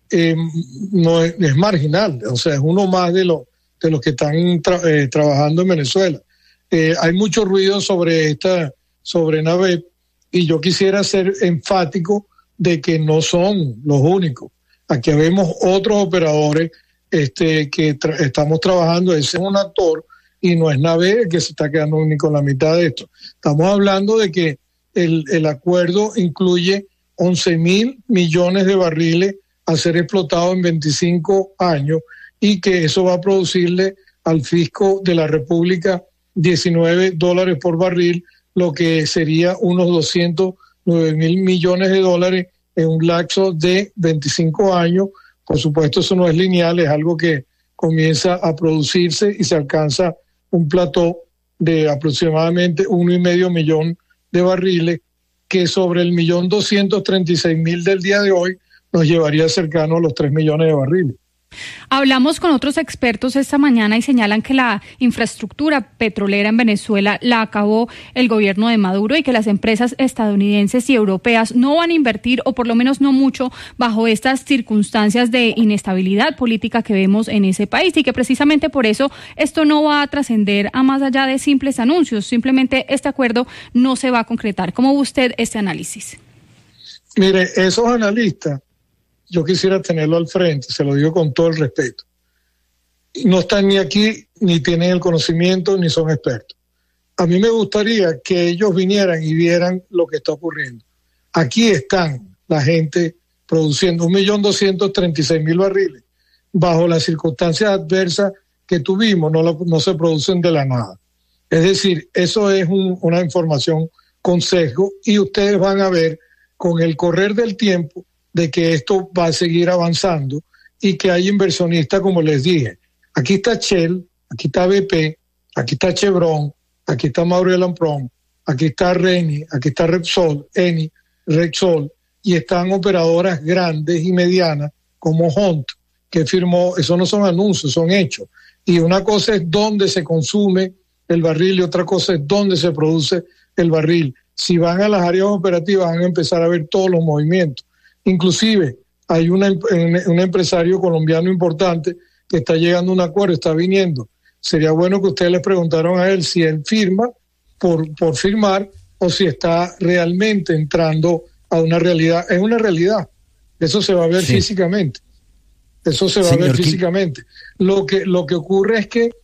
no es marginal, o sea, es uno más de los que están trabajando en Venezuela. Hay mucho ruido sobre NAVEP, y yo quisiera ser enfático de que no son los únicos. Aquí vemos otros operadores que estamos trabajando. Ese es un actor y no es NAVEP que se está quedando ni con la mitad de esto. Estamos hablando de que el acuerdo incluye 11,000 millones de barriles a ser explotados en 25 años, y que eso va a producirle al fisco de la República $19 por barril, lo que sería unos 209,000 millones de dólares en un lapso de 25 años. Por supuesto, eso no es lineal, es algo que comienza a producirse y se alcanza un plató de aproximadamente 1,5 millón de barriles, que sobre el 1.236.000 del día de hoy nos llevaría cercano a los 3 millones de barriles. Hablamos con otros expertos esta mañana y señalan que la infraestructura petrolera en Venezuela la acabó el gobierno de Maduro, y que las empresas estadounidenses y europeas no van a invertir, o por lo menos no mucho, bajo estas circunstancias de inestabilidad política que vemos en ese país, y que precisamente por eso esto no va a trascender a más allá de simples anuncios. Simplemente este acuerdo no se va a concretar. ¿Cómo ve usted este análisis? Mire, esos analistas, yo quisiera tenerlo al frente, se lo digo con todo el respeto. No están ni aquí, ni tienen el conocimiento, ni son expertos. A mí me gustaría que ellos vinieran y vieran lo que está ocurriendo. Aquí están la gente produciendo 1.236.000 barriles. Bajo las circunstancias adversas que tuvimos, no se producen de la nada. Es decir, eso es una información con sesgo, y ustedes van a ver con el correr del tiempo de que esto va a seguir avanzando, y que hay inversionistas, como les dije. Aquí está Shell, aquí está BP, aquí está Chevron, aquí está Maurel & Prom, aquí está Reni, aquí está Repsol, Eni, Rexol, y están operadoras grandes y medianas como Hunt, que firmó. Eso no son anuncios, son hechos. Y una cosa es dónde se consume el barril y otra cosa es dónde se produce el barril. Si van a las áreas operativas van a empezar a ver todos los movimientos. Inclusive hay un empresario colombiano importante que está llegando a un acuerdo, está viniendo. Sería bueno que ustedes le preguntaran a él si él firma por firmar, o si está realmente entrando a una realidad. Es una realidad. Eso se va a ver físicamente. Eso se va a ver físicamente. Lo que ocurre es que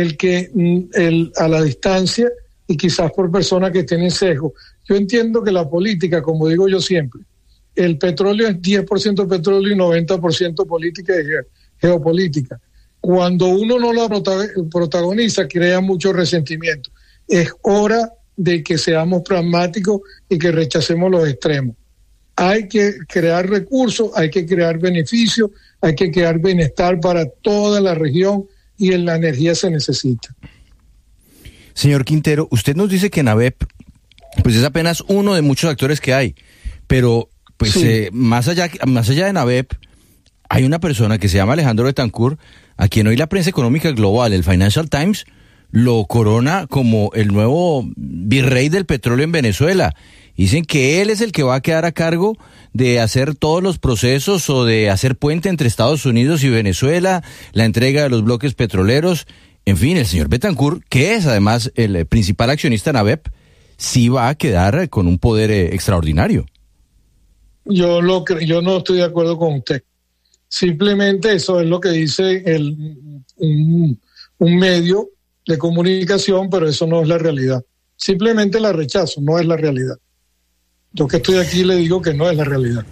a la distancia, y quizás por personas que tienen sesgo, yo entiendo que la política, como digo yo siempre, el petróleo es 10% petróleo y 90% política y geopolítica. Cuando uno no lo protagoniza, crea mucho resentimiento. Es hora de que seamos pragmáticos y que rechacemos los extremos. Hay que crear recursos, hay que crear beneficios, hay que crear bienestar para toda la región, y en la energía se necesita. Señor Quintero, usted nos dice que NAVEP pues es apenas uno de muchos actores que hay, pero pues más allá de NAVEP hay una persona que se llama Alejandro Betancourt, a quien hoy la prensa económica global, el Financial Times, lo corona como el nuevo virrey del petróleo en Venezuela. Dicen que él es el que va a quedar a cargo de hacer todos los procesos, o de hacer puente entre Estados Unidos y Venezuela, la entrega de los bloques petroleros. En fin, el señor Betancourt, que es además el principal accionista de NAVEP, sí va a quedar con un poder extraordinario. Yo no estoy de acuerdo con usted. Simplemente eso es lo que dice un medio de comunicación, pero eso no es la realidad. Simplemente la rechazo, no es la realidad. Yo que estoy aquí le digo que no es la realidad.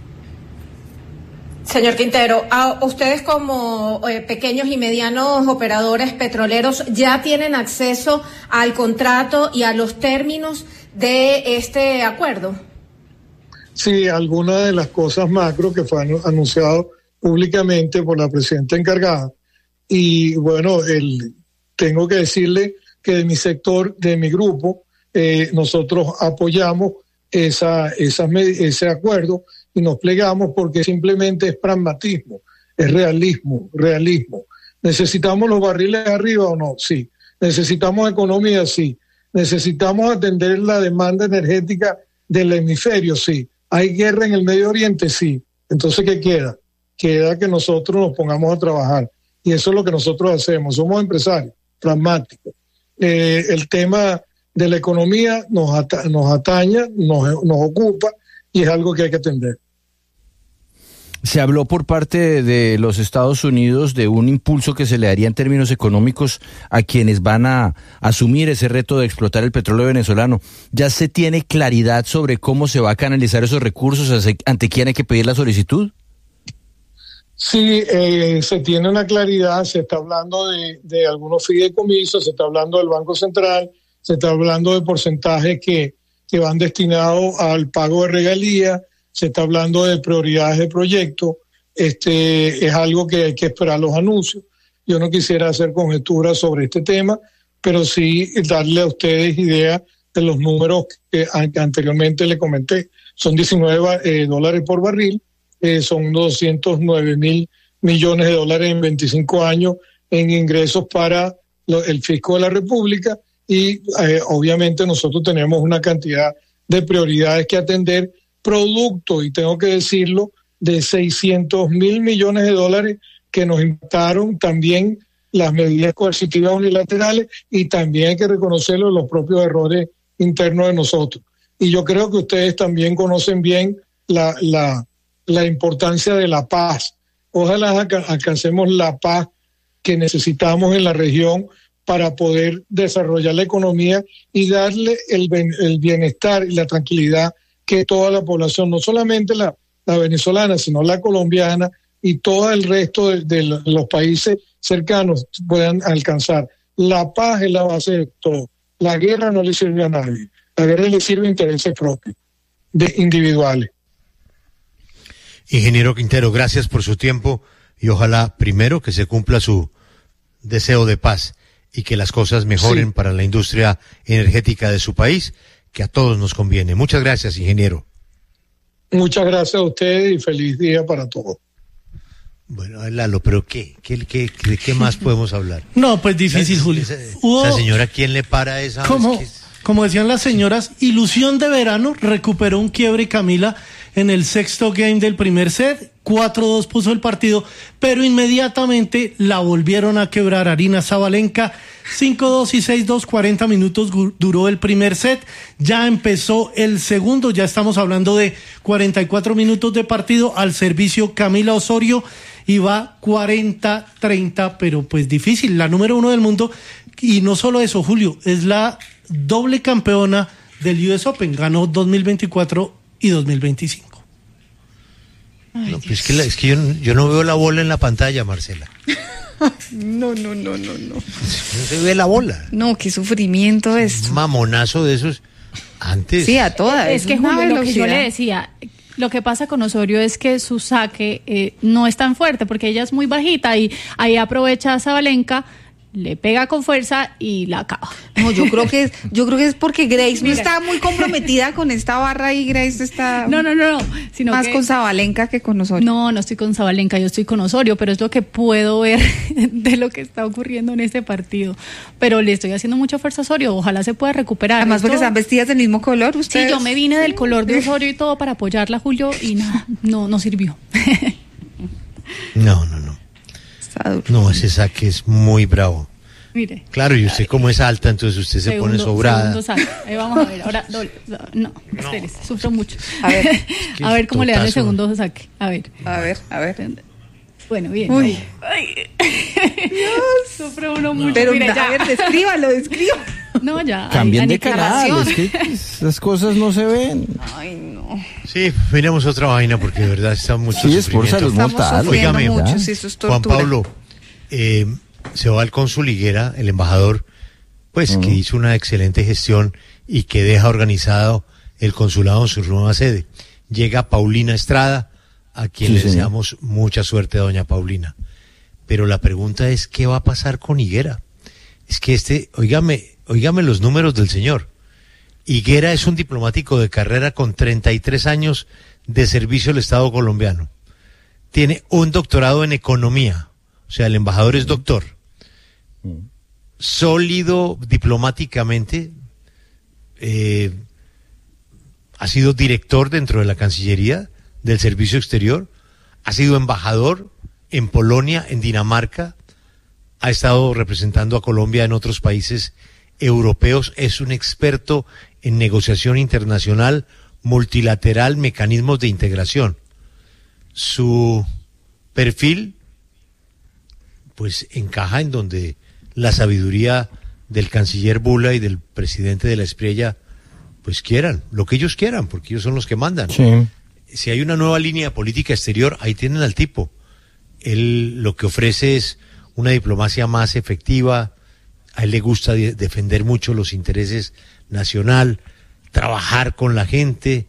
Señor Quintero, ustedes como pequeños y medianos operadores petroleros ya tienen acceso al contrato y a los términos de este acuerdo. Sí, algunas de las cosas macro que fue anunciado públicamente por la presidenta encargada. Y bueno, tengo que decirle que de mi sector, de mi grupo, nosotros apoyamos ese acuerdo y nos plegamos, porque simplemente es pragmatismo, es realismo. ¿Necesitamos los barriles arriba o no? Sí. ¿Necesitamos economía? Sí. ¿Necesitamos atender la demanda energética del hemisferio? Sí. ¿Hay guerra en el Medio Oriente? Sí. Entonces, ¿qué queda? queda que nosotros nos pongamos a trabajar. Y eso es lo que nosotros hacemos. Somos empresarios, pragmáticos. El tema de la economía nos ataña, nos ocupa y es algo que hay que atender. Se habló por parte de los Estados Unidos de un impulso que se le daría en términos económicos a quienes van a asumir ese reto de explotar el petróleo venezolano. ¿Ya se tiene claridad sobre cómo se va a canalizar esos recursos? ¿Ante quién hay que pedir la solicitud? Sí, se tiene una claridad, se está hablando de algunos fideicomisos, se está hablando del Banco Central, se está hablando de porcentajes que van destinados al pago de regalías, se está hablando de prioridades de proyecto. Es algo que hay que esperar los anuncios. Yo no quisiera hacer conjeturas sobre este tema, pero sí darle a ustedes idea de los números que anteriormente le comenté. Son $19 por barril, son 209 mil millones de dólares en 25 años en ingresos para el fisco de la República y obviamente nosotros tenemos una cantidad de prioridades que atender, producto, y tengo que decirlo, de 600 mil millones de dólares que nos impactaron también las medidas coercitivas unilaterales y también hay que reconocerlo los propios errores internos de nosotros. Y yo creo que ustedes también conocen bien la importancia de la paz. Ojalá alcancemos la paz que necesitamos en la región para poder desarrollar la economía y darle el bienestar y la tranquilidad que toda la población, no solamente la venezolana, sino la colombiana y todo el resto de los países cercanos puedan alcanzar. La paz es la base de todo. La guerra no le sirve a nadie. La guerra le sirve a intereses propios, individuales. Ingeniero Quintero, gracias por su tiempo y ojalá primero que se cumpla su deseo de paz y que las cosas mejoren para la industria energética de su país, que a todos nos conviene. Muchas gracias, ingeniero. Muchas gracias a ustedes y feliz día para todos. Bueno, Lalo, pero ¿de qué más podemos hablar? No, pues difícil, Julio. Esa señora, ¿quién le para esa? Como decían las señoras, ilusión de verano, recuperó un quiebre Camila en el sexto game del primer set, 4-2 puso el partido, pero inmediatamente la volvieron a quebrar Aryna Sabalenka, 5-2 y 6-2, 40 minutos duró el primer set, ya empezó el segundo, ya estamos hablando de 44 minutos de partido, al servicio Camila Osorio, y va 40-30, pero pues difícil, la número 1 del mundo, y no solo eso, Julio, es la doble campeona del US Open, ganó 2024 y 2025. No, pues es que yo no veo la bola en la pantalla, Marcela. No. No se ve la bola. No, qué sufrimiento esto. Un mamonazo de esos antes. Sí, a todas. Es que Julio, lo que yo le decía, lo que pasa con Osorio es que su saque no es tan fuerte porque ella es muy bajita y ahí aprovecha a Sabalenka, le pega con fuerza y la acaba. No, yo creo que es porque Grace no está muy comprometida con esta barra y Grace está no, sino más con Sabalenka que con Osorio. No estoy con Sabalenka, yo estoy con Osorio, pero es lo que puedo ver de lo que está ocurriendo en este partido. Pero le estoy haciendo mucha fuerza a Osorio, ojalá se pueda recuperar. Además porque están vestidas del mismo color ustedes. Sí, yo me vine del color de Osorio y todo para apoyarla, Julio, y nada, no sirvió. No. No, ese saque es muy bravo. Mire. Claro, y usted como es alta, entonces usted se pone sobrada. Segundo saque. Ahí vamos a ver. Ahora, espérese, sufro mucho. A ver cómo le dan el segundo saque. A ver. Bueno, bien. Uy. Ay. Dios. Sufre uno mucho. Pero mire, a ver, descríbalo. No, ya. Cambien de canal, es que esas cosas no se ven. Ay, no. Sí, miremos otra vaina porque de verdad está mucho sufrimiento. Sí, es por salud mental. Óigame, mucho, si eso es tortura. Juan Pablo, se va al cónsul Higuera, el embajador, pues que hizo una excelente gestión y que deja organizado el consulado en su nueva sede. Llega Paulina Estrada, a quien le deseamos mucha suerte a doña Paulina. Pero la pregunta es, ¿qué va a pasar con Higuera? Es que óigame los números del señor. Higuera es un diplomático de carrera con 33 años de servicio al Estado colombiano. Tiene un doctorado en economía, o sea, el embajador es doctor. Sólido diplomáticamente, ha sido director dentro de la Cancillería del Servicio Exterior, ha sido embajador en Polonia, en Dinamarca, ha estado representando a Colombia en otros países europeos, es un experto en negociación internacional, multilateral, mecanismos de integración. Su perfil, pues, encaja en donde la sabiduría del canciller Bula y del presidente de la Espriella, pues quieran, lo que ellos quieran, porque ellos son los que mandan. Sí. Si hay una nueva línea política exterior, ahí tienen al tipo. Él lo que ofrece es una diplomacia más efectiva, a él le gusta defender mucho los intereses nacional, trabajar con la gente,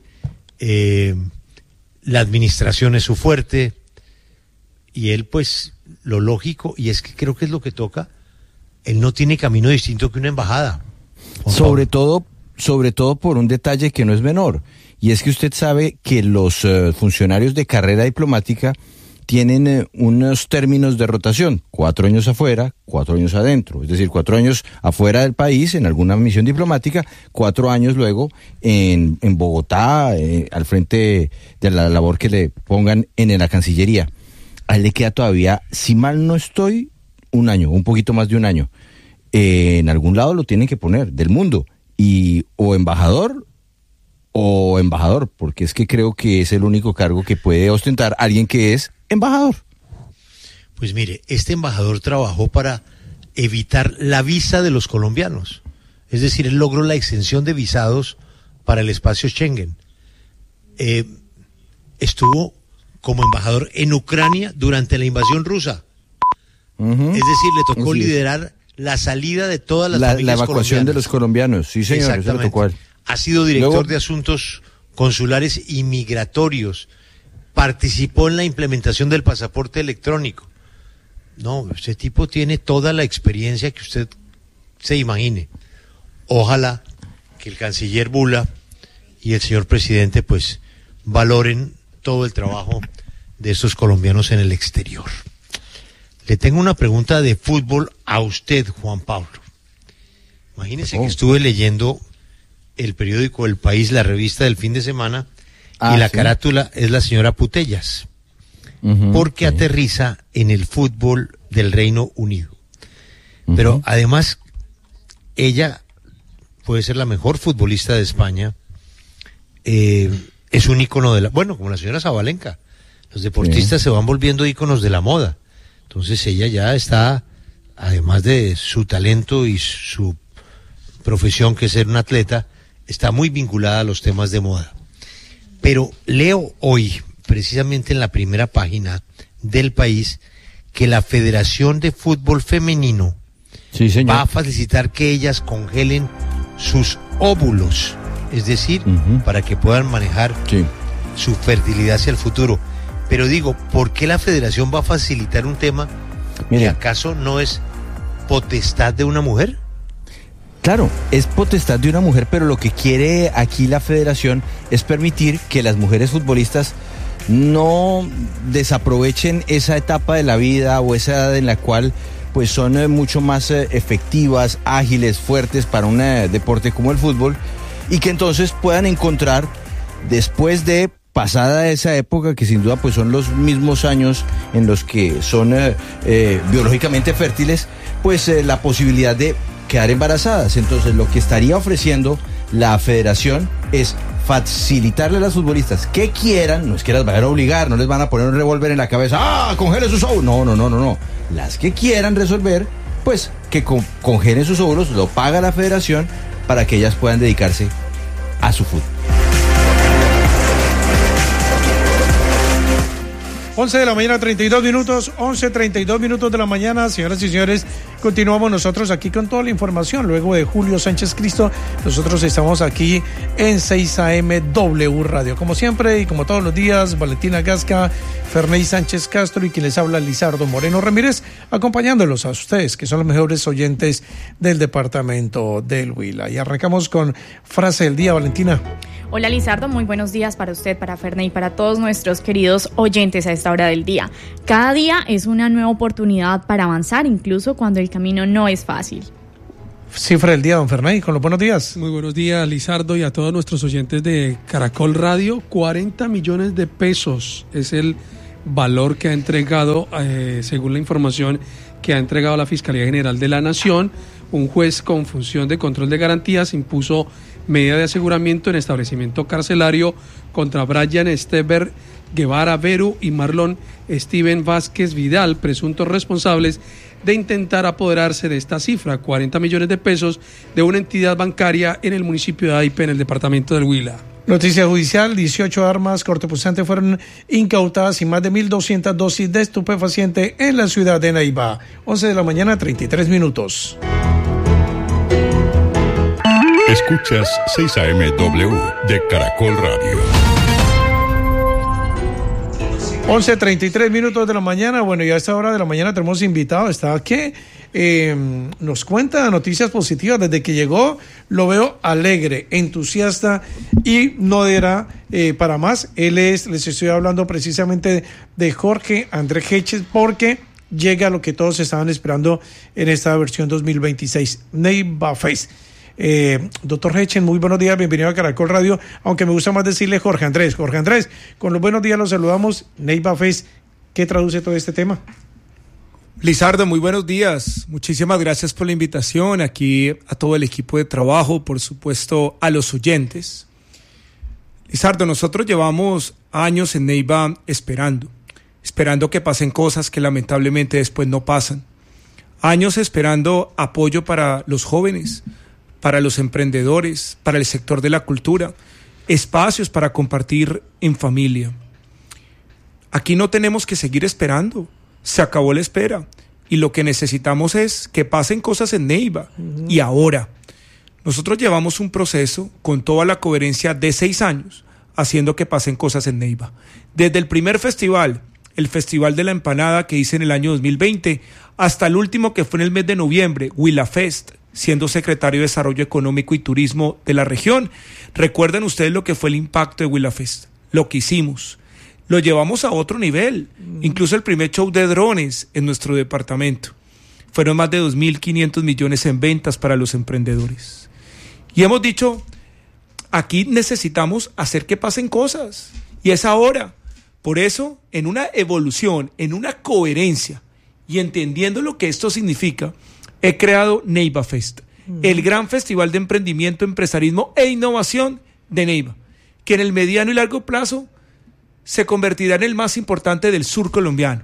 la administración es su fuerte, y él pues lo lógico, y es que creo que es lo que toca, él no tiene camino distinto que una embajada. Sobre todo por un detalle que no es menor, y es que usted sabe que los funcionarios de carrera diplomática tienen unos términos de rotación, 4 años afuera, 4 años adentro, es decir, 4 años afuera del país en alguna misión diplomática, 4 años luego en Bogotá, al frente de la labor que le pongan en la Cancillería. A él le queda todavía, si mal no estoy, 1 año, un poquito más de 1 año. En algún lado lo tienen que poner, del mundo, y o embajador, porque es que creo que es el único cargo que puede ostentar alguien que es embajador. Pues mire, este embajador trabajó para evitar la visa de los colombianos. Es decir, él logró la exención de visados para el espacio Schengen. Estuvo como embajador en Ucrania durante la invasión rusa. Es decir, le tocó liderar la salida de todas las familias la evacuación colombianas de los colombianos, sí señor, eso le tocó a él. Ha sido director de asuntos consulares y migratorios. Participó en la implementación del pasaporte electrónico. No, este tipo tiene toda la experiencia que usted se imagine. Ojalá que el canciller Bula y el señor presidente pues valoren todo el trabajo de estos colombianos en el exterior. Le tengo una pregunta de fútbol a usted, Juan Pablo. Imagínese que estuve leyendo el periódico El País, la revista del fin de semana, y la carátula es la señora Putellas, porque aterriza en el fútbol del Reino Unido. Pero además, ella puede ser la mejor futbolista de España, es un ícono de la... Bueno, como la señora Zabalenka, los deportistas se van volviendo íconos de la moda. Entonces ella ya está, además de su talento y su profesión, que es ser un atleta, está muy vinculada a los temas de moda. Pero leo hoy, precisamente en la primera página del País, que la Federación de Fútbol Femenino va a facilitar que ellas congelen sus óvulos, es decir, para que puedan manejar su fertilidad hacia el futuro. Pero digo, ¿por qué la Federación va a facilitar un tema que acaso no es potestad de una mujer? Claro, es potestad de una mujer, pero lo que quiere aquí la Federación es permitir que las mujeres futbolistas no desaprovechen esa etapa de la vida o esa edad en la cual pues son mucho más efectivas, ágiles, fuertes para un deporte como el fútbol, y que entonces puedan encontrar, después de pasada esa época, que sin duda pues son los mismos años en los que son biológicamente fértiles, pues la posibilidad de quedar embarazadas. Entonces lo que estaría ofreciendo la Federación es facilitarle a las futbolistas que quieran, no es que las vayan a obligar, no les van a poner un revólver en la cabeza, congele sus óvulos, no, las que quieran resolver, pues que congelen sus óvulos, lo paga la Federación para que ellas puedan dedicarse a su fútbol. 11 de la mañana, 32 minutos, 11:32 minutos de la mañana. Señoras y señores, continuamos nosotros aquí con toda la información. Luego de Julio Sánchez Cristo, nosotros estamos aquí en 6 AM W Radio. Como siempre y como todos los días, Valentina Gasca, Ferney Sánchez Castro y quien les habla, Lizardo Moreno Ramírez, acompañándolos a ustedes, que son los mejores oyentes del departamento del Huila. Y arrancamos con frase del día, Valentina. Hola Lizardo, muy buenos días para usted, para Ferney y para todos nuestros queridos oyentes a esta hora del día. Cada día es una nueva oportunidad para avanzar, incluso cuando el camino no es fácil. Cifra del día, don Ferney, con los buenos días. Muy buenos días, Lizardo, y a todos nuestros oyentes de Caracol Radio. 40 millones de pesos es el valor que ha entregado, según la información que ha entregado la Fiscalía General de la Nación. Un juez con función de control de garantías impuso medida de aseguramiento en establecimiento carcelario contra Brian Esteber Guevara Veru y Marlon Steven Vázquez Vidal, presuntos responsables de intentar apoderarse de esta cifra, 40 millones de pesos, de una entidad bancaria en el municipio de Aipe, en el departamento del Huila. Noticia judicial: 18 armas cortopunzantes fueron incautadas y más de 1.200 dosis de estupefaciente en la ciudad de Neiva. 11 de la mañana, 33 minutos. Escuchas 6 AM-W de Caracol Radio. 11:33 minutos de la mañana. Bueno, y a esta hora de la mañana tenemos invitado. Está aquí, nos cuenta noticias positivas. Desde que llegó lo veo alegre, entusiasta y no dará para más. Les estoy hablando precisamente de Jorge Andrés Heches, porque llega lo que todos estaban esperando en esta versión 2026, Neiva Fest. Doctor Hechen, muy buenos días, bienvenido a Caracol Radio, aunque me gusta más decirle Jorge Andrés. Jorge Andrés, con los buenos días los saludamos. Neiva Fest, ¿qué traduce todo este tema? Lizardo, muy buenos días, muchísimas gracias por la invitación, aquí a todo el equipo de trabajo, por supuesto a los oyentes. Lizardo, nosotros llevamos años en Neiva esperando que pasen cosas que lamentablemente después no pasan, años esperando apoyo para los jóvenes, para los emprendedores, para el sector de la cultura, espacios para compartir en familia. Aquí no tenemos que seguir esperando, se acabó la espera y lo que necesitamos es que pasen cosas en Neiva y ahora. Nosotros llevamos un proceso con toda la coherencia de 6 años haciendo que pasen cosas en Neiva. Desde el primer festival, el Festival de la Empanada que hice en el año 2020, hasta el último que fue en el mes de noviembre, Huila Fest, siendo secretario de Desarrollo Económico y Turismo de la región. Recuerden ustedes lo que fue el impacto de Huila Fest, lo que hicimos. Lo llevamos a otro nivel, incluso el primer show de drones en nuestro departamento. Fueron más de 2.500 millones en ventas para los emprendedores. Y hemos dicho, aquí necesitamos hacer que pasen cosas, y es ahora. Por eso, en una evolución, en una coherencia, y entendiendo lo que esto significa, he creado Neiva Fest, el gran festival de emprendimiento, empresarismo e innovación de Neiva, que en el mediano y largo plazo se convertirá en el más importante del sur colombiano.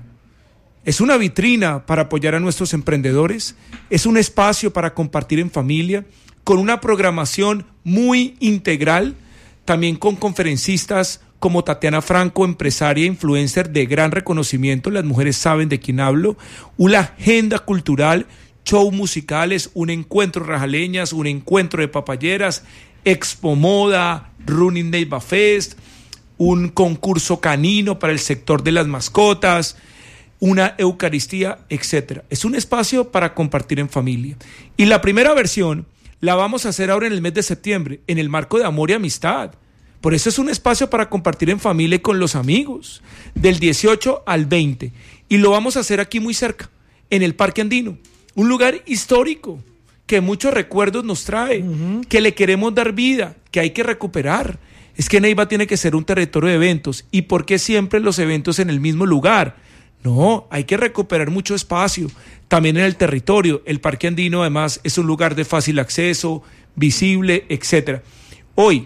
Es una vitrina para apoyar a nuestros emprendedores, es un espacio para compartir en familia, con una programación muy integral, también con conferencistas como Tatiana Franco, empresaria e influencer de gran reconocimiento, las mujeres saben de quién hablo, una agenda cultural, show musicales, un encuentro rajaleñas, un encuentro de papayeras, Expo Moda, Running Neiva Fest, un concurso canino para el sector de las mascotas, una Eucaristía, etc. Es un espacio para compartir en familia. Y la primera versión la vamos a hacer ahora en el mes de septiembre, en el marco de amor y amistad. Por eso es un espacio para compartir en familia y con los amigos, del 18 al 20. Y lo vamos a hacer aquí muy cerca, en el Parque Andino. Un lugar histórico que muchos recuerdos nos trae, que le queremos dar vida, que hay que recuperar. Es que Neiva tiene que ser un territorio de eventos. ¿Y por qué siempre los eventos en el mismo lugar? No, hay que recuperar mucho espacio, también en el territorio. El Parque Andino además es un lugar de fácil acceso, visible, etc. Hoy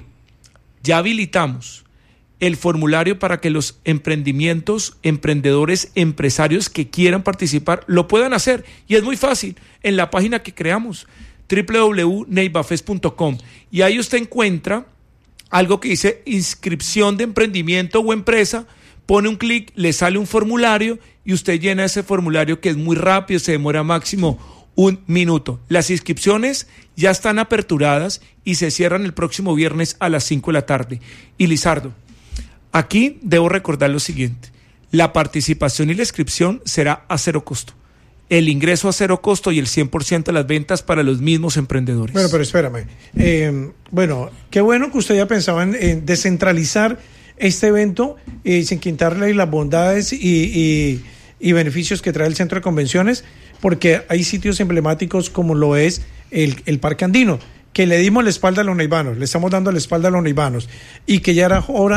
ya habilitamos el formulario para que los emprendedores, empresarios que quieran participar lo puedan hacer. Y es muy fácil, en la página que creamos, www.neivafest.com. Y ahí usted encuentra algo que dice inscripción de emprendimiento o empresa, pone un clic, le sale un formulario y usted llena ese formulario que es muy rápido, se demora máximo 1 minuto. Las inscripciones ya están aperturadas y se cierran el próximo viernes a las 5 de la tarde. Y Lizardo, aquí debo recordar lo siguiente: la participación y la inscripción será a 0 costo. El ingreso a 0 costo y el 100% de las ventas para los mismos emprendedores. Bueno, pero espérame. Bueno, qué bueno que usted ya pensaba en descentralizar este evento sin quitarle las bondades y beneficios que trae el centro de convenciones, porque hay sitios emblemáticos como lo es el Parque Andino, que le dimos la espalda a los neivanos, le estamos dando la espalda a los neivanos, y que ya era hora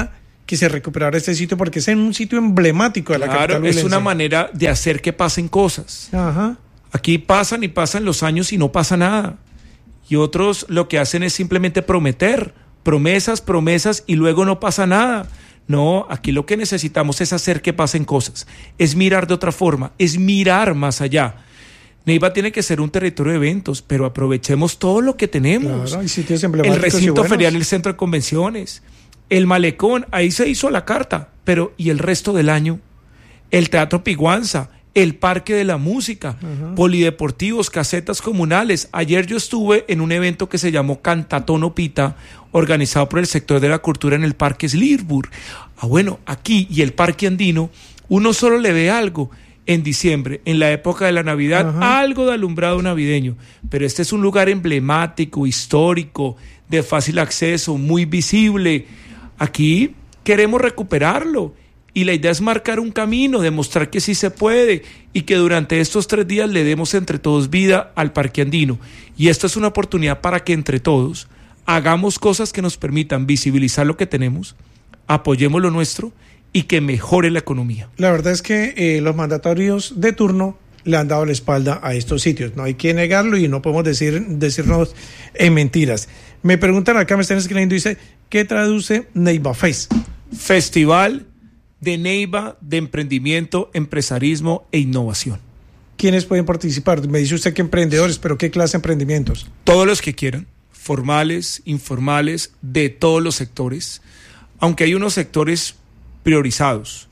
que se recuperara este sitio porque es un sitio emblemático de la capital huilense. Es una manera de hacer que pasen cosas. Ajá. Aquí pasan y pasan los años y no pasa nada. Y otros lo que hacen es simplemente prometer, promesas y luego no pasa nada. No, aquí lo que necesitamos es hacer que pasen cosas, es mirar de otra forma, es mirar más allá. Neiva tiene que ser un territorio de eventos, pero aprovechemos todo lo que tenemos. Claro, hay sitios emblemáticos. El recinto ferial, el centro de convenciones, el malecón, ahí se hizo la carta, pero ¿y el resto del año? El Teatro Piguanza, el Parque de la Música, polideportivos, casetas comunales. Ayer yo estuve en un evento que se llamó Cantatón Pita, organizado por el sector de la cultura en el Parque Slirburg. Bueno, aquí y el Parque Andino, uno solo le ve algo en diciembre, en la época de la Navidad, algo de alumbrado navideño, pero este es un lugar emblemático, histórico, de fácil acceso, muy visible. Aquí queremos recuperarlo. Y la idea es marcar un camino, demostrar que sí se puede y que durante estos 3 días le demos entre todos vida al Parque Andino. Y esto es una oportunidad para que entre todos hagamos cosas que nos permitan visibilizar lo que tenemos, apoyemos lo nuestro y que mejore la economía. La verdad es que los mandatarios de turno le han dado la espalda a estos sitios. No hay que negarlo y no podemos decirnos en mentiras. Me preguntan acá, me están escribiendo, dice, ¿qué traduce Neiva Fest? Festival de Neiva, de emprendimiento, empresarismo e innovación. ¿Quiénes pueden participar? Me dice usted que emprendedores, pero ¿qué clase de emprendimientos? Todos los que quieran, formales, informales, de todos los sectores, aunque hay unos sectores priorizados.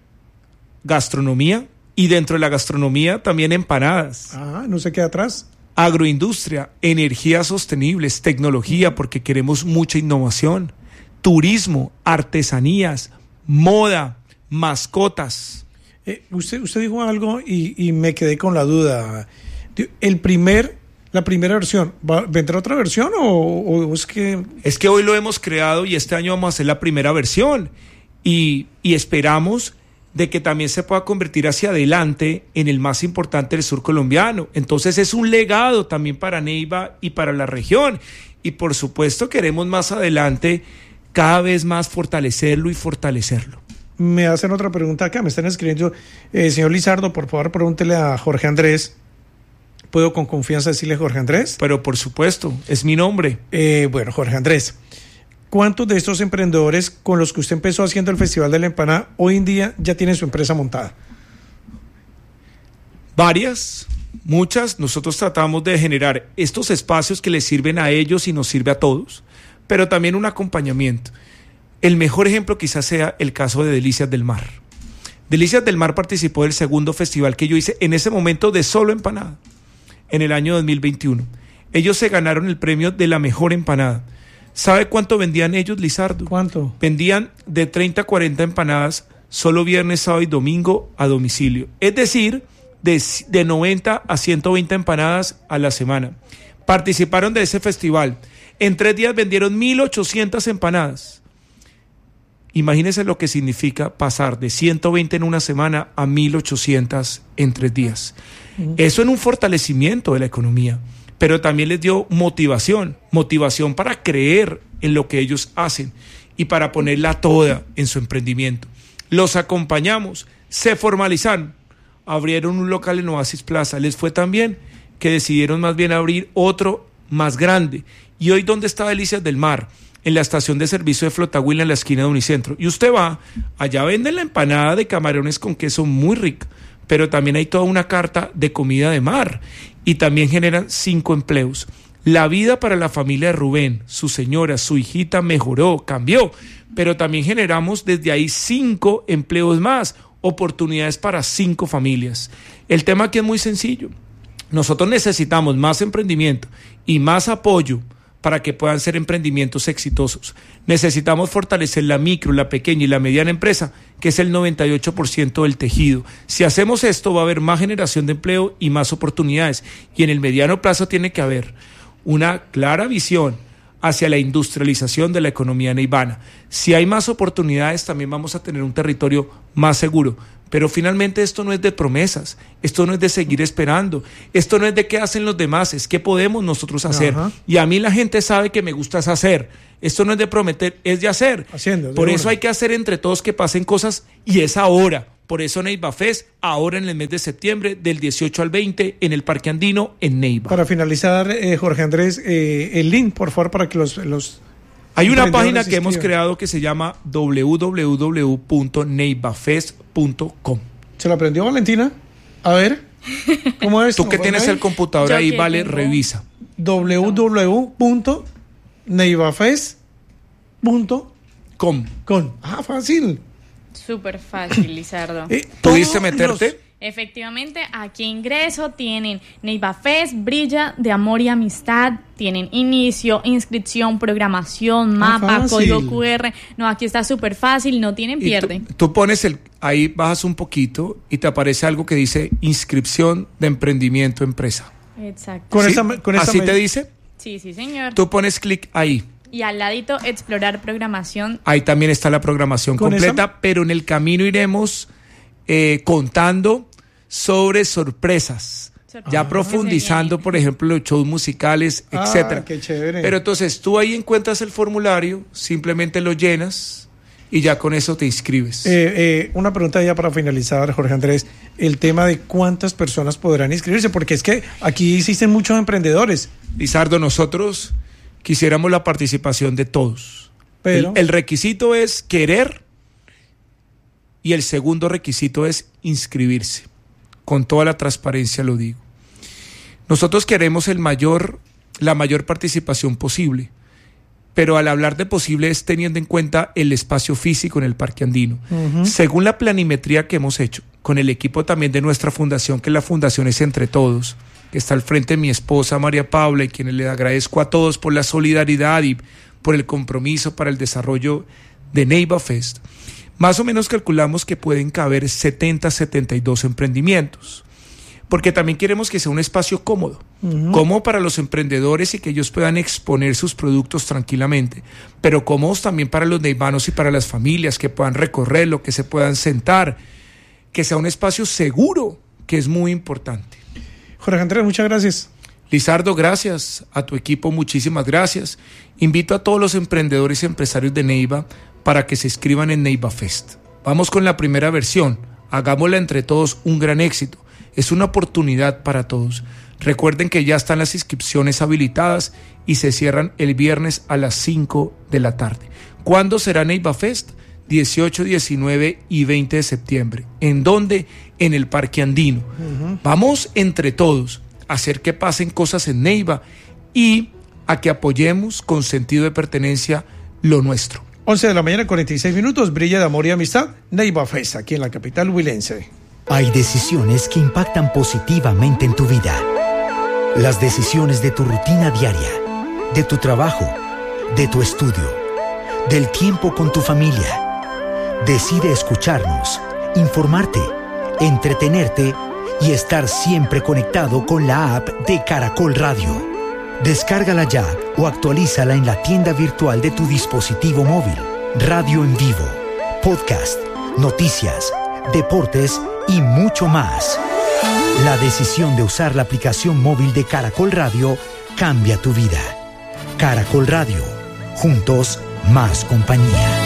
Gastronomía, y dentro de la gastronomía también empanadas. No se queda atrás. Agroindustria, energías sostenibles, tecnología, porque queremos mucha innovación. Turismo, artesanías, moda, mascotas. Usted dijo algo y me quedé con la duda. La primera versión, ¿vendrá otra versión o es que...? Es que hoy lo hemos creado y este año vamos a hacer la primera versión y esperamos de que también se pueda convertir hacia adelante en el más importante del sur colombiano. Entonces es un legado también para Neiva y para la región. Y por supuesto queremos más adelante cada vez más fortalecerlo y fortalecerlo. Me hacen otra pregunta acá, me están escribiendo, señor Lizardo, por favor pregúntele a Jorge Andrés. ¿Puedo con confianza decirle Jorge Andrés? Pero por supuesto, es mi nombre. Bueno, Jorge Andrés, ¿cuántos de estos emprendedores con los que usted empezó haciendo el Festival de la Empanada hoy en día ya tienen su empresa montada? Varias, muchas. Nosotros tratamos de generar estos espacios que les sirven a ellos y nos sirve a todos, pero también un acompañamiento. El mejor ejemplo quizás sea el caso de Delicias del Mar. Delicias del Mar participó del segundo festival que yo hice en ese momento de solo empanada, en el año 2021. Ellos se ganaron el premio de la mejor empanada. ¿Sabe cuánto vendían ellos, Lizardo? ¿Cuánto? Vendían de 30 a 40 empanadas solo viernes, sábado y domingo a domicilio. Es decir, de 90 a 120 empanadas a la semana. Participaron de ese festival. En 3 días vendieron 1,800 empanadas. Imagínense lo que significa pasar de 120 en una semana a 1,800 en 3 días. Eso en un fortalecimiento de la economía, pero también les dio motivación para creer en lo que ellos hacen y para ponerla toda en su emprendimiento. Los acompañamos, se formalizaron, abrieron un local en Oasis Plaza, les fue tan bien que decidieron más bien abrir otro más grande. Y hoy, ¿dónde está Delicias del Mar? En la estación de servicio de Flotagüila, en la esquina de Unicentro. Y usted va, allá venden la empanada de camarones con queso muy rica, pero también hay toda una carta de comida de mar y también generan 5 empleos. La vida para la familia de Rubén, su señora, su hijita mejoró, cambió, pero también generamos desde ahí 5 empleos más, oportunidades para 5 familias. El tema aquí es muy sencillo. Nosotros necesitamos más emprendimiento y más apoyo para que puedan ser emprendimientos exitosos. Necesitamos fortalecer la micro, la pequeña y la mediana empresa, que es el 98% del tejido. Si hacemos esto, va a haber más generación de empleo y más oportunidades. Y en el mediano plazo tiene que haber una clara visión hacia la industrialización de la economía neivana. Si hay más oportunidades, también vamos a tener un territorio más seguro. Pero finalmente esto no es de promesas, esto no es de seguir esperando, esto no es de qué hacen los demás, es qué podemos nosotros hacer. Ajá. Y a mí la gente sabe que me gusta es hacer. Esto no es de prometer, es de hacer. Por eso hay que hacer entre todos que pasen cosas, y es ahora. Por eso Neiva Fest, ahora en el mes de septiembre, del 18 al 20, en el Parque Andino, en Neiva. Para finalizar, Jorge Andrés, el link, por favor, para que los hay una página que hemos creado que se llama www.neivafest.com. ¿Se la aprendió Valentina? A ver, ¿cómo es? Tú que tienes el computador ahí, vale, revisa. www.neivafest.com. Ah, fácil. Súper fácil, Lizardo. ¿Pudiste meterte? Efectivamente, aquí ingreso, tienen Neiva Fest, Brilla de Amor y Amistad, tienen inicio, inscripción, programación, mapa, código QR. No, aquí está súper fácil, no tienen pierde. Tú pones ahí bajas un poquito y te aparece algo que dice inscripción de emprendimiento empresa. Exacto. ¿Así te dice? Sí, señor. Tú pones clic ahí. Y al ladito, explorar programación. Ahí también está la programación completa, pero en el camino iremos contando sobre sorpresas, ya profundizando, por ejemplo, los shows musicales, etcétera. Qué chévere. Pero entonces tú ahí encuentras el formulario, simplemente lo llenas y ya con eso te inscribes. Una pregunta ya para finalizar, Jorge Andrés, el tema de cuántas personas podrán inscribirse, porque es que aquí existen muchos emprendedores. Lizardo, nosotros quisiéramos la participación de todos. Pero el requisito es querer y el segundo requisito es inscribirse. Con toda la transparencia lo digo. Nosotros queremos la mayor participación posible, pero al hablar de posible es teniendo en cuenta el espacio físico en el Parque Andino. Uh-huh. Según la planimetría que hemos hecho, con el equipo también de nuestra fundación, que la fundación es Entre Todos, que está al frente mi esposa María Paula, y quienes le agradezco a todos por la solidaridad y por el compromiso para el desarrollo de Neiva Fest. Más o menos calculamos que pueden caber 72 emprendimientos, porque también queremos que sea un espacio cómodo, cómodo para los emprendedores y que ellos puedan exponer sus productos tranquilamente, pero cómodos también para los neivanos y para las familias, que puedan recorrerlo, que se puedan sentar, que sea un espacio seguro, que es muy importante. Jorge Andrés, muchas gracias. Lizardo, gracias. A tu equipo, muchísimas gracias. Invito a todos los emprendedores y empresarios de Neiva para que se inscriban en Neiva Fest. Vamos con la primera versión. Hagámosla entre todos un gran éxito. Es una oportunidad para todos. Recuerden que ya están las inscripciones habilitadas y se cierran el viernes a las 5 de la tarde. ¿Cuándo será Neiva Fest? 18, 19 y 20 de septiembre. ¿En dónde? En el Parque Andino. Vamos entre todos a hacer que pasen cosas en Neiva y a que apoyemos con sentido de pertenencia lo nuestro. 11 de la mañana, 46 minutos, Brilla de Amor y Amistad, Neiva Fest, aquí en la capital huilense. Hay decisiones que impactan positivamente en tu vida. Las decisiones de tu rutina diaria, de tu trabajo, de tu estudio, del tiempo con tu familia. Decide escucharnos, informarte, entretenerte y estar siempre conectado con la app de Caracol Radio. Descárgala ya o actualízala en la tienda virtual de tu dispositivo móvil. Radio en vivo, podcast, noticias, deportes y mucho más. La decisión de usar la aplicación móvil de Caracol Radio cambia tu vida. Caracol Radio, juntos más compañía.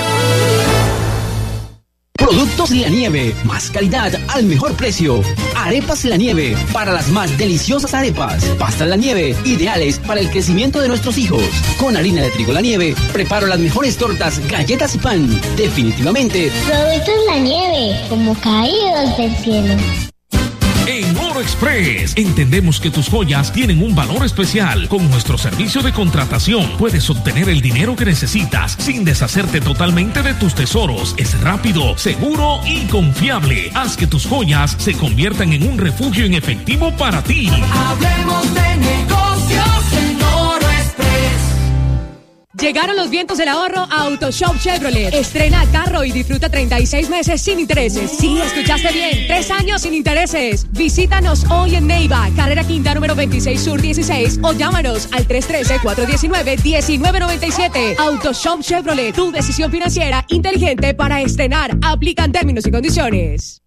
Productos La Nieve, más calidad al mejor precio. Arepas La Nieve, para las más deliciosas arepas. Pastas La Nieve, ideales para el crecimiento de nuestros hijos. Con harina de trigo La Nieve, preparo las mejores tortas, galletas y pan. Definitivamente, Productos La Nieve, como caídos del cielo. En Oro Express entendemos que tus joyas tienen un valor especial. Con nuestro servicio de contratación puedes obtener el dinero que necesitas sin deshacerte totalmente de tus tesoros. Es rápido, seguro y confiable. Haz que tus joyas se conviertan en un refugio en efectivo para ti. Hablemos de negocios en Oro Express. Llegaron los vientos del ahorro a AutoShop Chevrolet. Estrena carro y disfruta 36 meses sin intereses. Sí, escuchaste bien, 3 años sin intereses. Visítanos hoy en Neiva, carrera quinta número 26 Sur 16 o llámanos al 313-419-1997. AutoShop Chevrolet, tu decisión financiera inteligente para estrenar. Aplican términos y condiciones.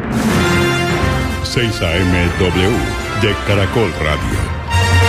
6 AM-W de Caracol Radio.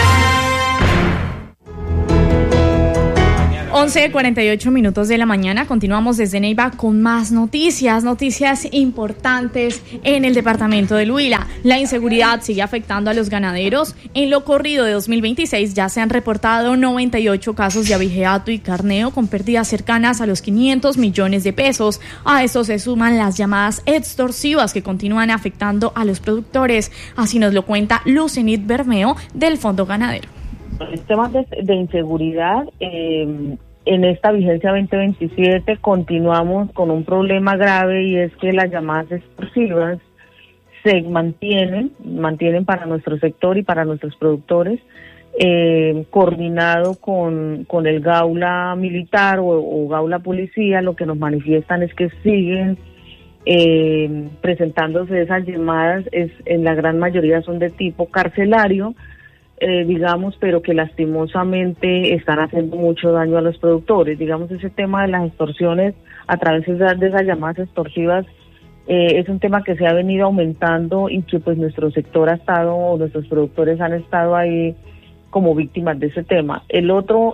11:48 de la mañana, continuamos desde Neiva con más noticias importantes en el departamento del Huila. La inseguridad sigue afectando a los ganaderos. En lo corrido de 2026 ya se han reportado 98 casos de abigeato y carneo con pérdidas cercanas a los 500 millones de pesos. A eso se suman las llamadas extorsivas que continúan afectando a los productores. Así nos lo cuenta Lucenit Bermeo del Fondo Ganadero. En temas de inseguridad, en esta vigencia 2027 continuamos con un problema grave, y es que las llamadas extorsivas se mantienen para nuestro sector y para nuestros productores, coordinado con el Gaula Militar o Gaula Policía. Lo que nos manifiestan es que siguen presentándose esas llamadas, en la gran mayoría son de tipo carcelario, digamos, pero que lastimosamente están haciendo mucho daño a los productores. Digamos, ese tema de las extorsiones a través de esas llamadas extorsivas es un tema que se ha venido aumentando, y que pues nuestro sector ha estado, o nuestros productores han estado ahí como víctimas de ese tema. La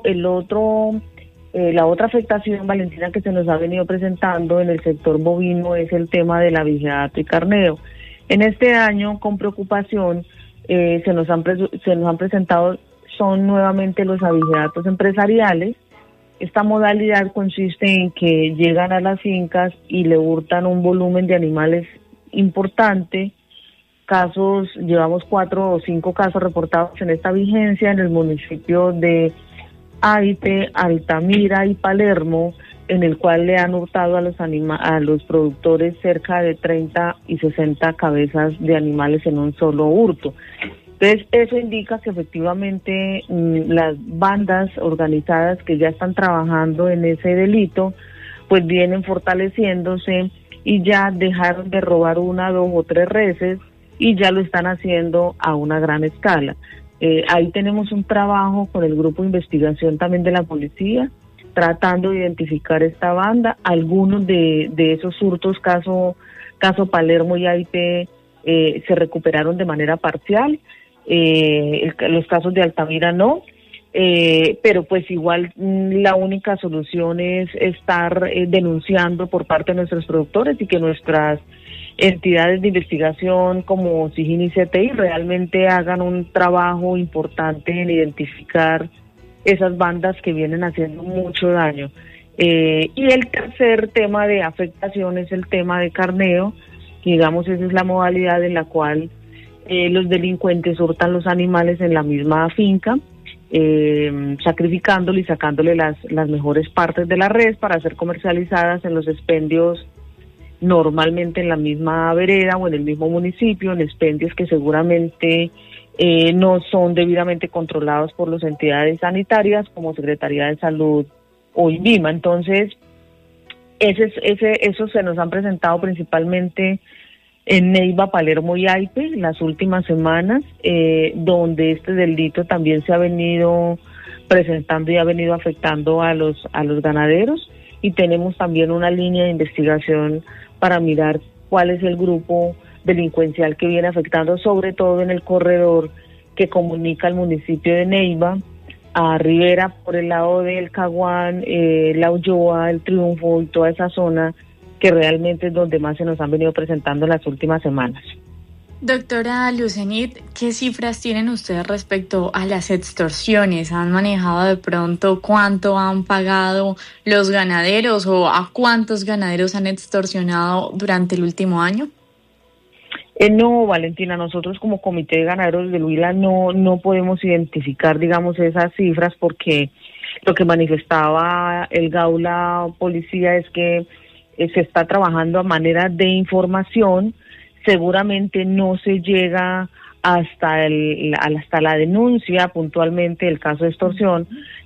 otra afectación, Valentina, que se nos ha venido presentando en el sector bovino es el tema del abigeato y carneo. En este año, con preocupación, se nos han presentado son nuevamente los abigeatos empresariales. Esta modalidad consiste en que llegan a las fincas y le hurtan un volumen de animales importante. Llevamos 4 o 5 casos reportados en esta vigencia en el municipio de Aite, Altamira y Palermo, en el cual le han hurtado a los productores cerca de 30 y 60 cabezas de animales en un solo hurto. Entonces, eso indica que efectivamente las bandas organizadas que ya están trabajando en ese delito, pues vienen fortaleciéndose, y ya dejaron de robar 1, 2 o 3 reses, y ya lo están haciendo a una gran escala. Ahí tenemos un trabajo con el grupo de investigación también de la policía, tratando de identificar esta banda. Algunos de esos hurtos, caso Palermo y Aite, se recuperaron de manera parcial, los casos de Altamira no, pero pues igual la única solución es estar denunciando por parte de nuestros productores, y que nuestras entidades de investigación como SIGIN y CTI realmente hagan un trabajo importante en identificar esas bandas que vienen haciendo mucho daño. Y el tercer tema de afectación es el tema de carneo. Digamos, esa es la modalidad en la cual los delincuentes hurtan los animales en la misma finca, sacrificándole y sacándole las mejores partes de la res para ser comercializadas en los expendios, normalmente en la misma vereda o en el mismo municipio, en expendios que seguramente no son debidamente controlados por las entidades sanitarias como Secretaría de Salud o INVIMA. Entonces, eso se nos han presentado principalmente en Neiva, Palermo y Aite las últimas semanas, donde este delito también se ha venido presentando y ha venido afectando a los ganaderos, y tenemos también una línea de investigación para mirar cuál es el grupo delincuencial que viene afectando, sobre todo en el corredor que comunica al municipio de Neiva a Rivera, por el lado del Caguán, La Ulloa, El Triunfo y toda esa zona, que realmente es donde más se nos han venido presentando en las últimas semanas. Doctora Lucenit, ¿qué cifras tienen ustedes respecto a las extorsiones? ¿Han manejado de pronto cuánto han pagado los ganaderos, o a cuántos ganaderos han extorsionado durante el último año? No, Valentina, nosotros como Comité de Ganaderos del Huila no podemos identificar, digamos, esas cifras, porque lo que manifestaba el Gaula Policía es que se está trabajando a manera de información. Seguramente no se llega hasta la denuncia puntualmente del caso de extorsión,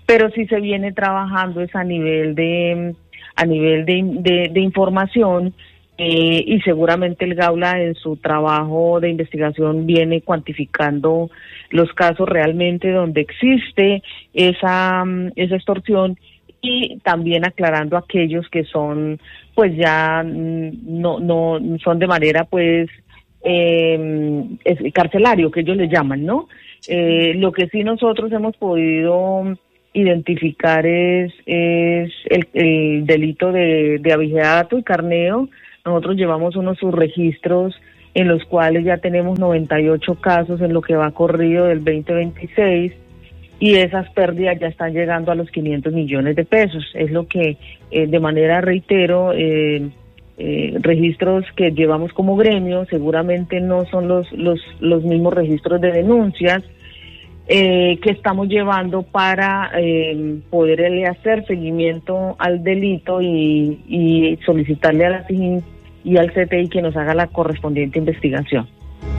pero sí se viene trabajando es a nivel de información, y seguramente el Gaula en su trabajo de investigación viene cuantificando los casos realmente donde existe esa extorsión, y también aclarando aquellos que son pues ya no son de manera pues carcelario, que ellos le llaman, ¿no? Lo que sí nosotros hemos podido identificar es el delito de abigeato y carneo. Nosotros llevamos unos subregistros en los cuales ya tenemos 98 casos en lo que va corrido del 2026, y esas pérdidas ya están llegando a los 500 millones de pesos. Es lo que, de manera, reitero, registros que llevamos como gremio, seguramente no son los mismos registros de denuncias que estamos llevando para poderle hacer seguimiento al delito y solicitarle a la SIJIN y al CTI que nos haga la correspondiente investigación.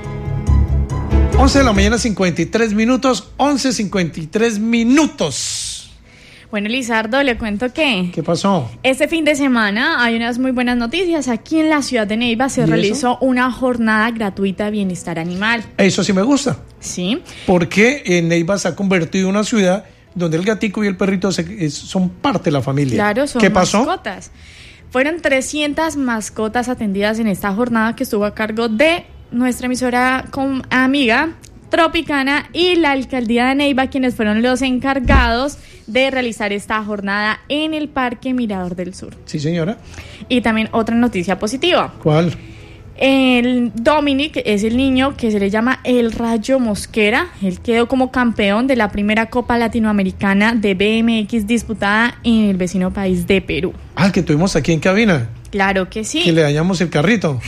11 de la mañana, 53 minutos, 11:53 minutos. Bueno, Lizardo, le cuento que... ¿Qué pasó? Este fin de semana hay unas muy buenas noticias. Aquí en la ciudad de Neiva se realizó una jornada gratuita de bienestar animal. Eso sí me gusta. Sí. Porque Neiva se ha convertido en una ciudad donde el gatico y el perrito son parte de la familia. Claro, son ¿Qué pasó? mascotas. Fueron 300 mascotas atendidas en esta jornada que estuvo a cargo de nuestra emisora amiga Tropicana y la alcaldía de Neiva, quienes fueron los encargados de realizar esta jornada en el Parque Mirador del Sur. Sí, señora. Y también otra noticia positiva. ¿Cuál? El Dominic es el niño que se le llama el Rayo Mosquera. Él quedó como campeón de la primera Copa Latinoamericana de BMX disputada en el vecino país de Perú. Ah, el que tuvimos aquí en cabina. Claro que sí. Que le dañamos el carrito.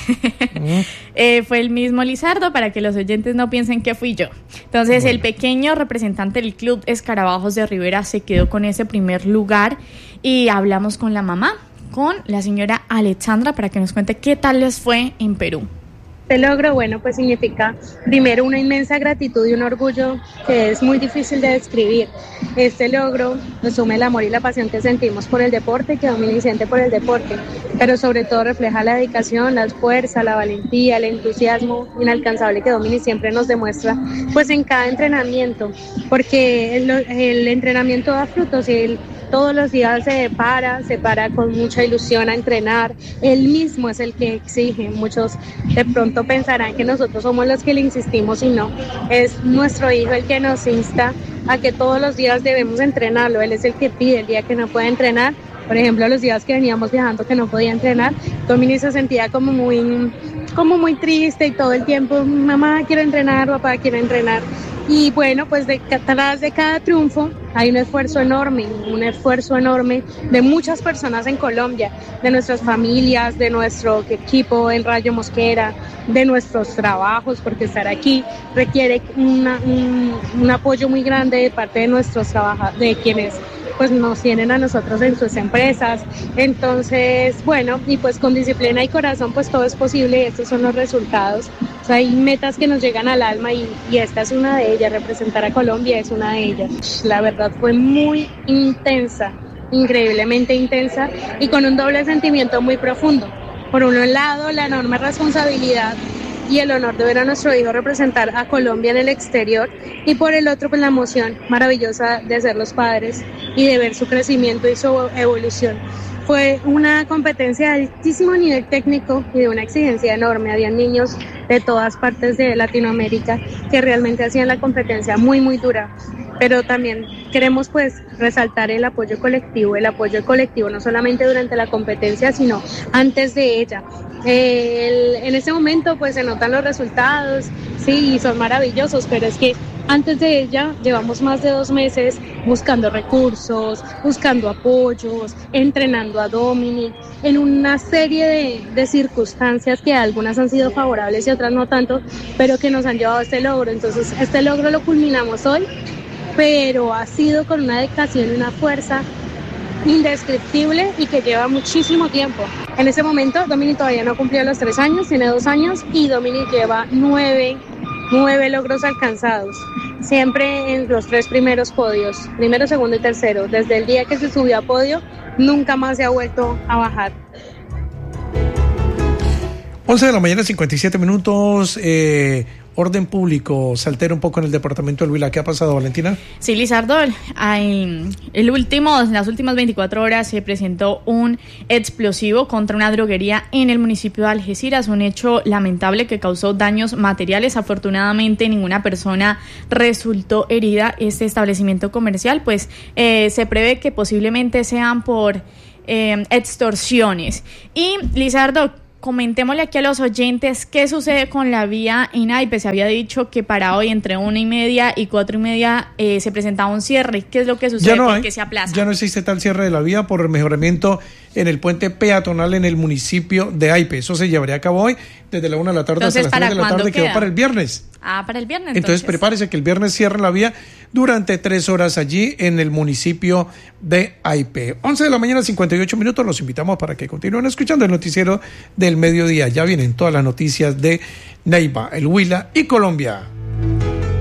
Fue el mismo Lizardo, para que los oyentes no piensen que fui yo. Entonces, el pequeño representante del Club Escarabajos de Rivera se quedó con ese primer lugar, y hablamos con la mamá, con la señora Alexandra, para que nos cuente qué tal les fue en Perú. Este logro, bueno, pues significa primero una inmensa gratitud y un orgullo que es muy difícil de describir. Este logro resume el amor y la pasión que sentimos por el deporte, que Dominic siente por el deporte, pero sobre todo refleja la dedicación, la fuerza, la valentía, el entusiasmo inalcanzable que Dominic siempre nos demuestra, pues en cada entrenamiento, porque el entrenamiento da frutos y él todos los días se para con mucha ilusión a entrenar. Él mismo es el que exige. Muchos de pronto pensarán que nosotros somos los que le insistimos, y no. Es nuestro hijo el que nos insta a que todos los días debemos entrenarlo. Él es el que pide el día que no puede entrenar. Por ejemplo, los días que veníamos viajando que no podía entrenar, Dominic se sentía como muy triste, y todo el tiempo, mamá, quiero entrenar, papá, quiero entrenar. Y bueno, pues detrás de cada triunfo hay un esfuerzo enorme de muchas personas en Colombia, de nuestras familias, de nuestro equipo en Rayo Mosquera, de nuestros trabajos, porque estar aquí requiere un apoyo muy grande de parte de nuestros trabajadores, de quienes pues nos tienen a nosotros en sus empresas. Entonces, bueno, y pues con disciplina y corazón pues todo es posible, estos son los resultados. O sea, hay metas que nos llegan al alma, y esta es una de ellas, representar a Colombia es una de ellas. La verdad fue muy intensa, increíblemente intensa, y con un doble sentimiento muy profundo. Por un lado, la enorme responsabilidad y el honor de ver a nuestro hijo representar a Colombia en el exterior, y por el otro, pues la emoción maravillosa de ser los padres y de ver su crecimiento y su evolución. Fue una competencia de altísimo nivel técnico y de una exigencia enorme. Habían niños de todas partes de Latinoamérica que realmente hacían la competencia muy, muy dura. Pero también queremos pues resaltar el apoyo colectivo no solamente durante la competencia, sino antes de ella. En este momento pues se notan los resultados, sí, son maravillosos, pero es que antes de ella llevamos más de 2 meses buscando recursos, buscando apoyos, entrenando a Dominic en una serie de circunstancias que algunas han sido favorables y otras no tanto, pero que nos han llevado a este logro. Entonces este logro lo culminamos hoy, pero ha sido con una dedicación y una fuerza indescriptible y que lleva muchísimo tiempo. En ese momento Dominic todavía no cumplió los 3 años, tiene 2 años, y Dominic lleva 9 logros alcanzados. siempre en los 3 primeros podios, primero, segundo y tercero. Desde el día que se subió a podio, nunca más se ha vuelto a bajar. 11 de la mañana, 57 minutos. Orden público se altera un poco en el departamento del Huila. ¿Qué ha pasado, Valentina? Sí, Lizardo, las últimas 24 horas se presentó un explosivo contra una droguería en el municipio de Algeciras, un hecho lamentable que causó daños materiales. Afortunadamente ninguna persona resultó herida. Este establecimiento comercial, pues se prevé que posiblemente sean por extorsiones. Y Lizardo, comentémosle aquí a los oyentes qué sucede con la vía en AIPE. Se había dicho que para hoy entre 1:30 y 4:30 se presentaba un cierre. ¿Qué es lo que sucede? ¿Por qué se aplaza? Ya no existe tal cierre de la vía por el mejoramiento en el puente peatonal en el municipio de AIPE. Eso se llevaría a cabo hoy desde la 1 de la tarde hasta las 3 de la tarde. Quedó para el viernes. Para el viernes. Entonces prepárese que el viernes cierren la vía durante 3 horas allí en el municipio de AIPE. 11 de la mañana, 58 minutos. Los invitamos para que continúen escuchando el noticiero del mediodía. Ya vienen todas las noticias de Neiva, el Huila y Colombia.